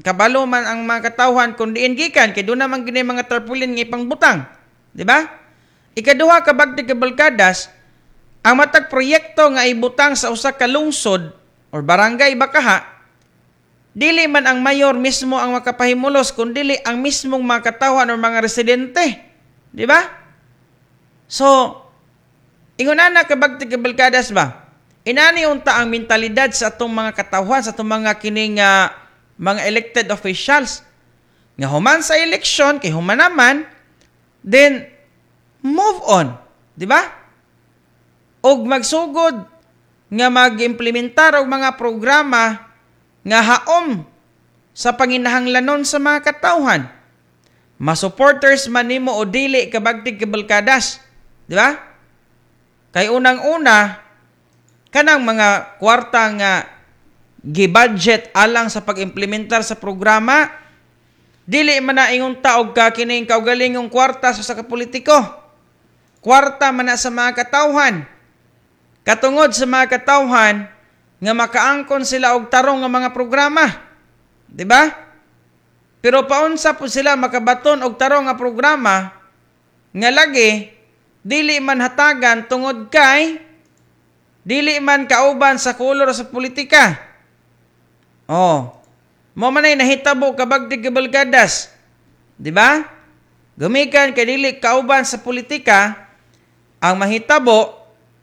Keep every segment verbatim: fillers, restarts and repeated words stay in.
kabalo man ang mga katawhan kung diin gikan kay do naman gini mga tarpaulin nga ipangbutang, di ba? Ikaduha kabagti kabalkadas, ang matag proyekto nga ibutang sa usa ka lungsod or barangay Bakaha, dili man ang mayor mismo ang makapahimulos kundi ang mismong mga katawhan o mga residente, di ba? So, ingon ana kabagti kabalkadas ba? Inani unta ang mentalidad sa atong mga katawhan, sa atong mga kining uh, mga elected officials. Nga human sa eleksyon, kay human naman, then move on. Di ba? Og magsugod nga mag-implementar og mga programa nga haom sa panginahanglanon sa mga katawhan. Ma-supporters man nimo o dili kabagti kabalkadas. Di ba? Kay unang-una, kanang mga kwarta nga gi-budget alang sa pag-implementar sa programa, dili man na ingon taog ka kining kaugalingong kwarta sa sa politiko. Kwarta man na sa mga katawhan. Katungod sa mga katawhan nga makaangkon sila og tarong nga mga programa. Di ba? Pero paunsa po sila makabaton og tarong nga programa nga lagi dili man hatagan tungod kay dili man kauban sa kolor sa politika. Oh, mo man ay nahitabo kabagti kabalkadas. Di ba? Gumikan kay dili kauban sa politika, ang mahitabo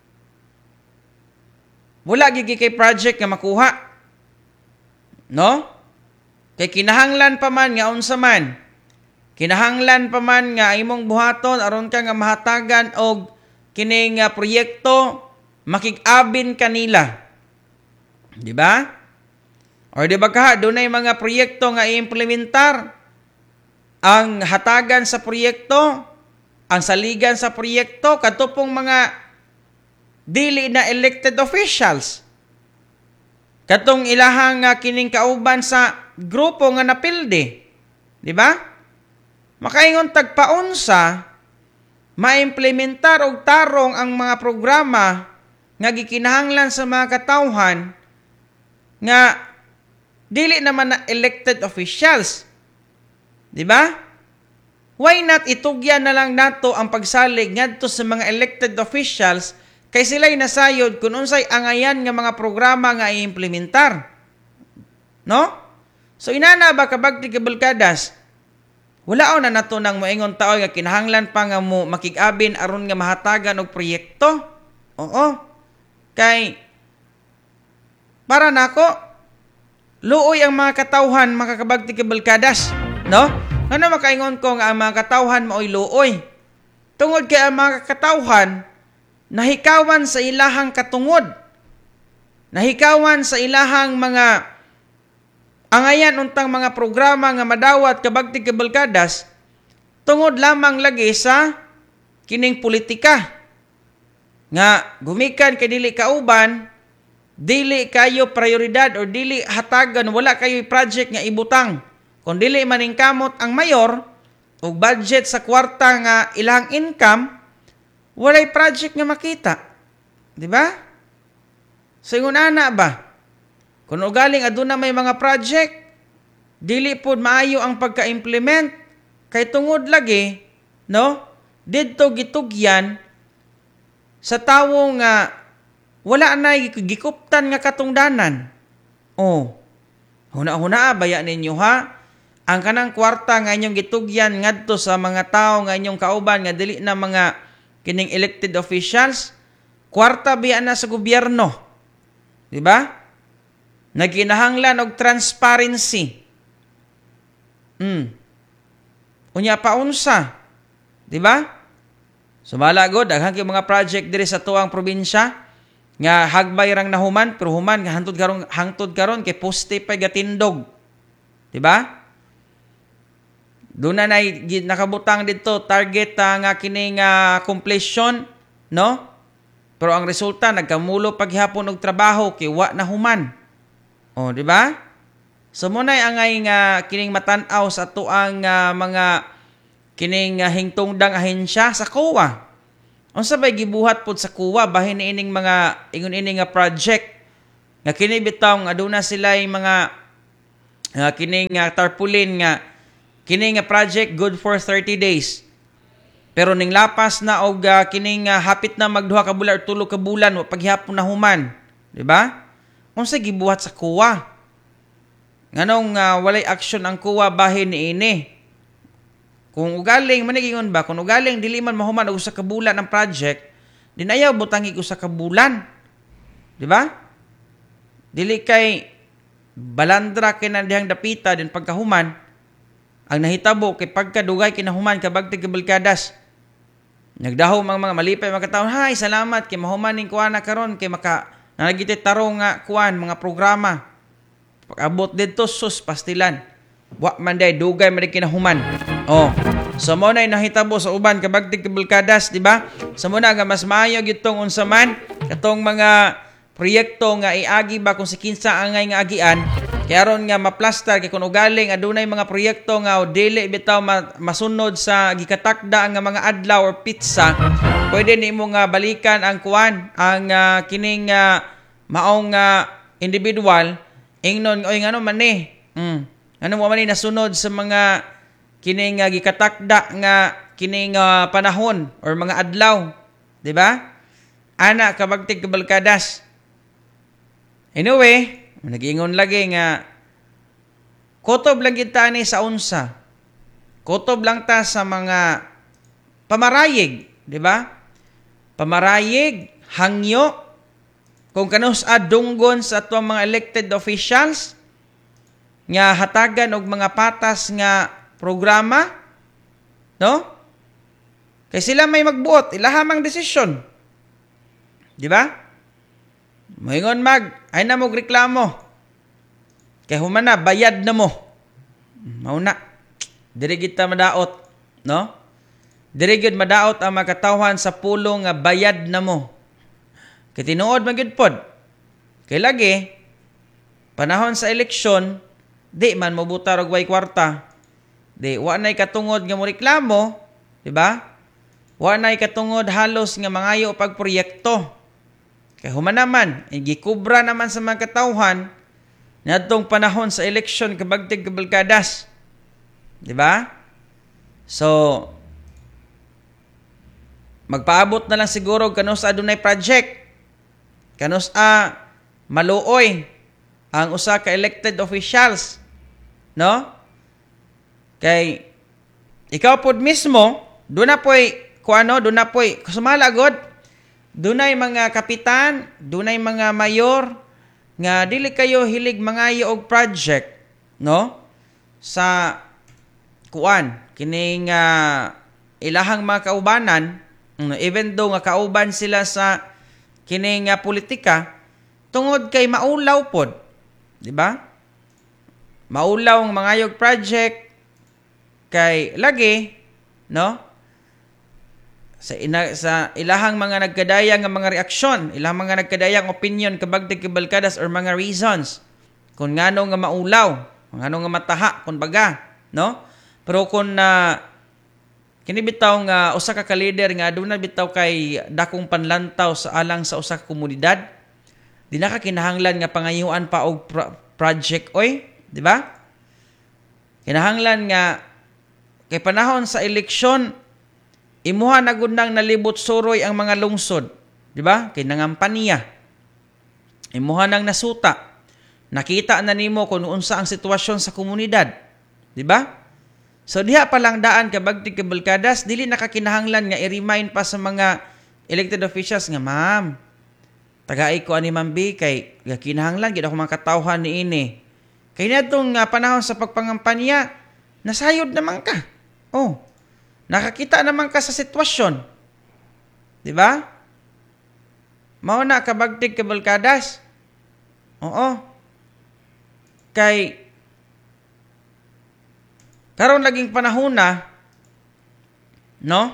wala gigi kay project nga makuha. No? Kay kinahanglan pa man nga unsa man. Kinahanglan pa man nga imong buhaton aron ka nga mahatagan og kining uh, proyekto makig-abin kanila. Di ba? Or di ba ka, doon ay mga proyekto nga i-implementar. Ang hatagan sa proyekto, ang saligan sa proyekto, katupong mga dili na elected officials. Katong ilahang uh, kining kauban sa grupo nga napildi. Di ba? Makaingon tagpaunsa, ma-implementar og tarong ang mga programa nga gikinahanglan sa mga katawhan nga dili naman na elected officials. Di ba? Why not itugyan na lang nato ang pagsalig ngadto sa mga elected officials kay sila'y nasayod kung unsay angayan nga mga programa nga i-implementar. No? So inana ba kabagti kabalkadas, wala o na nato nang moingon tao nga kinahanglan pa nga mo makig-abin aron nga mahatagan og proyekto? Oo. Kay para nako luoy ang mga katawhan makakabagti kabalkadas, no? Ano makaingon ko nga ang mga katawhan maoy luoy? Tungod kay ang mga katawhan nahikawan sa ilahang katungod. Nahikawan sa ilahang mga angayan untang mga programa nga madawat kabagti kabalkadas tungod lamang lagi sa kining politika. Nga gumikan kay dili kauban, dili kayo prioridad o dili hatagan, wala kayo project nga ibutang. Kung dili maning kamot ang mayor o budget sa kwarta nga ilang income, walay project nga makita. Di ba? So ingon ana ba? Kung ugaling aduna may mga project, dili pod maayo ang pagka-implement kay tungod lagi, no? Didto gitugyan sa tawo nga wala na gikuptan nga katungdanan. Oh. Huna-huna baya ninyo ha. Ang kanang kwarta nga inyong gitugyan ngadto sa mga tao nga inyong kauban nga dili na mga kining elected officials, kwarta biya na sa gobyerno. Di ba? Naginahanglan og transparency. Hmm. Unya pa unsa? Di ba? Sumala god daghang kay mga project diri sa tuang probinsya nga hagbay rang nahuman pero human nga hangtod karon hangtod karon kay poste pay gatindog. Di ba? Doon na nakabutang dito target uh, nga kining uh, completion, no? Pero ang resulta nagkamulo paghapon og trabaho kay wa na human. Oh, di ba? So mo nay angay nga kining matan-aw sa tuang uh, mga kining uh, hingtungdang ahensya sa C O A. Unsa bay gibuhat pod sa C O A bahin ining mga ingon ini nga project nga kini bitaw aduna sila mga uh, kining uh, tarpaulin nga kining nga project good for thirty days. Pero ning lapas na og uh, kining uh, hapit na magduha ka bulan or tulo ka bulan wa paghihapon na human, di ba? Unsa gibuhat sa kuwa? Nganong uh, walay action ang kuwa bahin niini? Kung ugaling manigingon ba, kung ugaling dili man mahuman og usa ka bulan ang project, dinayaw butangig usa ka bulan. Di ba? Dili kay balandra kay nandihang dapita din pagkahuman ang nahitabo kay pagkadugay kinahuman kabagtig kabalkadas. Nagdaho mga mga malipay mga taon, "Hay, salamat kay mahuman ning kuan na karon kay maka nalagiti tarong nga kuan mga programa." Pag-abot didto sus pastilan. Wa man day dugay man kinahuman. Oh, so mo na nahitabo sa uban kabagtig kabalkadas, di ba? Sa mo na nga mas maayo gitong unsa man katong mga proyekto nga iagi ba kung si kinsa angay nga agian. Kaya ron nga maplastar kay kung ugaling adunay mga proyekto nga o dili bitaw ma- masunod sa gikatakda nga mga adlaw or pizza, pwede nimo nga balikan ang kuan, ang uh, kining uh, maong uh, individual ingnon oy ngano man ni. Mm. Ano mo man ni nasunod sa mga kining uh, gikatakda nga kining uh, panahon or mga adlaw, di ba? Ana kabagtig kabalkadas. Anyway, nag-ingon lagi nga kutob lang kita ni sa unsa. Kutob lang ta sa mga pamarayig, di ba? Pamarayig, hangyo, kung kanus adunggon sa atong mga elected officials nga hatagan og mga patas nga programa, no? Kay sila may magbuot, ilahamang desisyon. Di ba? Moingon mag, ay na mong reklamo. Kaya human na, bayad na mo. Mauna. Diri kita madaot. No? Diri gid madaot ang makatawhan sa pulong nga bayad na mo. Kaya tinuod magyud pod. Kaya lagi, panahon sa eleksyon, di man mabutar og way kwarta. Di, wa na'y katungod nga mo reklamo. Diba? Wa na'y katungod halos nga mangayo pag proyekto. Kaya human naman, gikubra naman sa mga katawhan na itong panahon sa eleksyon kabagtig kabalkadas. Di ba? So, magpaabot na lang siguro kanus adunay project. Kanus a maluoy ang usa ka elected officials. No? Kay ikaw pod mismo, doon na po'y kuano, doon na po'y sumala god. Dunay mga kapitan, dunay mga mayor nga dili kayo hilig mangayo og project, no? Sa kuan kining uh, ilahang mga kaubanan, even though nga kauban sila sa kining uh, politika, tungod kay maulaw pod, di ba? Maulaw ang mangayog project kay lagi, no? Sa, ina, sa ilahang mga nagkadayang nga mga reaksyon, ilahang mga nagkadayang opinion kabagtig kabalkadas or mga reasons kung ngano nga maulaw, kung ngano nga mataha, kung baga, no? Pero kung na uh, kini bitaw nga usa ka ka-leader nga aduna bitaw kay dakong panlantaw sa alang sa usa ka komunidad, di na ka kinahanglan nga pangayuan pa og pro- project oy, di ba? Kinahanglan nga kay panahon sa eleksyon imuha na gud nang nalibot suroy ang mga lungsod, di ba? Kay nangampanya. Imuha nang nasuta. Nakita na nimo kung unsa ang sitwasyon sa komunidad, di ba? So diha pa lang daan kabagtig kabalkadas, dili nakakinahanglan nga i-remind pa sa mga elected officials nga, "Ma'am, tagaay ko ani Ma'am B kay kinahanglan gid ako makatawhan niini." Kay natong uh, panahon sa pagpangampanya, nasayod naman ka. Oh. Nakakita naman ka sa sitwasyon. Di ba? Mao na kabagtig kabalkadas. Oo. Kay karon laging panahon na, no?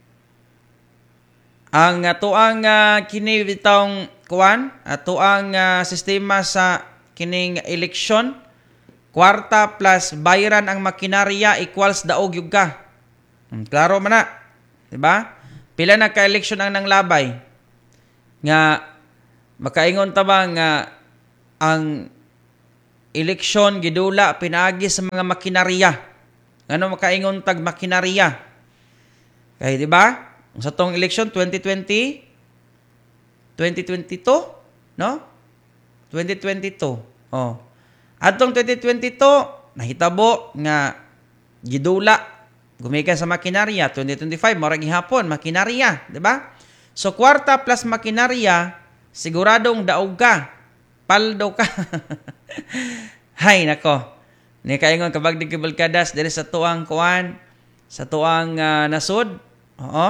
Ang atuang uh, kini bitawng kuan, atuang uh, sistema sa kining eleksyon, kwarta plus bayaran ang makinarya equals daog yug ka. Hmm, klaro man na. Diba? Pila na ka-eleksyon ang nanglabay. Nga, makaingon ta ba nga ang eleksyon gidula pinaagi sa mga makinarya. Ngano makaingon tag makinarya? Kay di ba? Sa tong eleksyon twenty twenty twenty twenty-two, no? twenty twenty-two. Oh. Atong twenty twenty-two nahitabo nga gidula gumikan sa makinarya. Twenty twenty-five mora gihapon makinarya, di ba? So kwarta plus makinarya siguradong daog ka. Paldo ka. Hay nako. Ni kaingon kabag digbalkadas diri sa tuang kuan, sa tuang uh, nasod. Oo.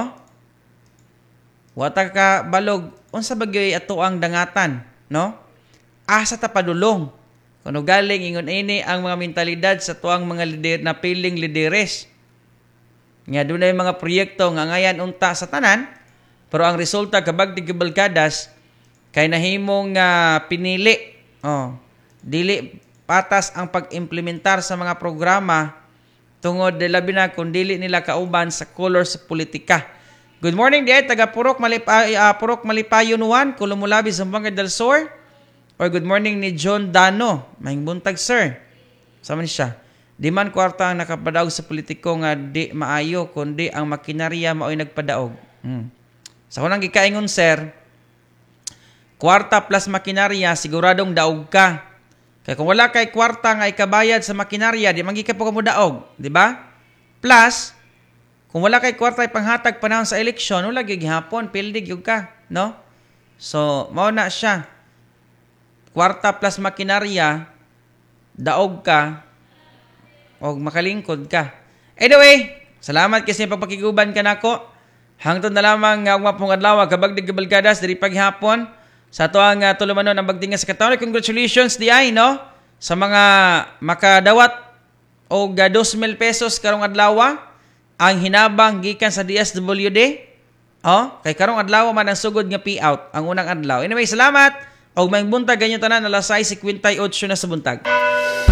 Wata ka balog unsa bagay ato ang dangatan, no? Asa ta padulong. Kuno galing ingon ini ang mga mentalidad sa tuang mga lider na piling lideres. Nga dunay mga proyekto nga ngayan unta sa tanan, pero ang resulta kabag digbalkadas kay nahimong uh, pinili. Oh, dili patas ang pag-implementar sa mga programa tungod de labi na kung dili nila kauban sa color sa politika. Good morning diay taga Purok Malipay uh, Purok Malipayon one, Kulumulabi Zamboanga del Sur. Or good morning ni John Dano. Mahing buntag sir. Sama ni siya. Di man kwarta ang nakapadaog sa politiko nga di maayo kundi ang makinarya mao'y nagpadaog. Hmm. Sa kunang gikaingon sir, kwarta plus makinarya siguradong daog ka. Kaya kung wala kay kwarta nga ikabayad sa makinarya, di mangi ka po ka mo daog, di ba? Plus, kung wala kay kwarta ipanghatag panahon sa eleksyon, wala gihapon, pildig yung ka, no? So, mao na siya. Kwarta plus makinarya, daog ka, o makalingkod ka. Anyway, salamat kasi pagpakiguban ka nako. Hangtod na lamang nga uh, pong adlaw, kabag digbalkadas, diri paghapon. Sa ato ang uh, tulumanon ang bagdingan sa katawan. Congratulations di ay, no? Sa mga makadawat o uh, two mil pesos karong adlaw ang hinabang gikan sa D S W D. Oh, kay karong adlaw man ang sugod nga payout ang unang adlaw. Anyway, salamat. Og may buntag ganyo tanan alas sais fifty-eight na sa buntag.